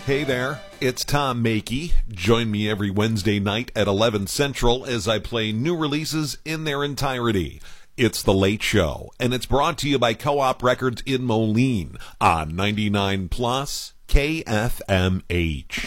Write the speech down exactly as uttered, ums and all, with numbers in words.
Hey there, it's Tom Makey. Join me every Wednesday night at eleven Central as I play new releases in their entirety. It's The Late Show, and it's brought to you by Co-op Records in Moline on ninety-nine plus K F M H.